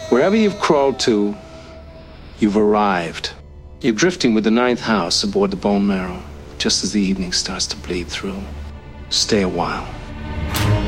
Wherever you've crawled to, you've arrived. You're drifting with the ninth house aboard the Bone Marrow, just as the evening starts to bleed through. Stay a while.